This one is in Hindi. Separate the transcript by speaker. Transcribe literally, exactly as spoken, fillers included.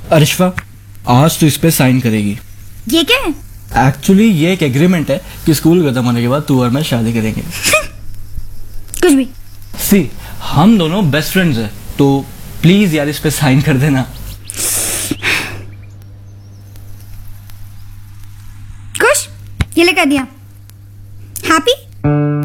Speaker 1: अर्शवा, आज तू इस पे साइन करेगी।
Speaker 2: ये क्या है?
Speaker 1: एक्चुअली ये एक एग्रीमेंट है कि स्कूल खत्म होने के बाद तू और मैं शादी करेंगे।
Speaker 2: कुछ भी।
Speaker 1: सी, हम दोनों बेस्ट फ्रेंड्स हैं, तो प्लीज यार इस पे साइन कर देना।
Speaker 2: खुश? ये ले कर दिया। हैप्पी?